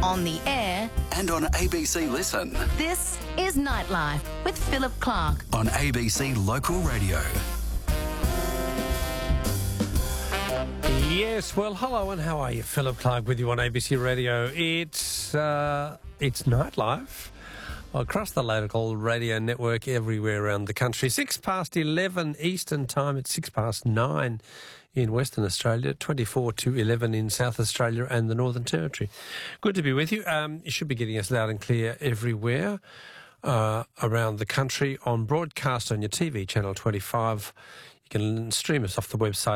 on the air, and on ABC Listen. this is Nightlife with Philip Clark. On ABC Local Radio. Yes, well, hello and how are you? Philip Clark with you on ABC Radio. It's Nightlife across the local radio network everywhere around the country. 11:06 Eastern Time. It's 9:06 in Western Australia, 11:24 in South Australia and the Northern Territory. Good to be with you. You should be getting us loud and clear everywhere around the country on broadcast on your TV, Channel 25. You can stream us off the website